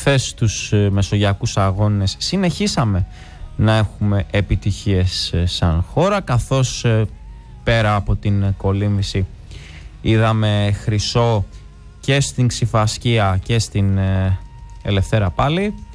χθες στους μεσογειακούς αγώνες συνεχίσαμε να έχουμε επιτυχίες σαν χώρα, καθώς πέρα από την κολύμβηση είδαμε χρυσό και στην Ξηφασκία και στην Ελευθέρα Πάλη.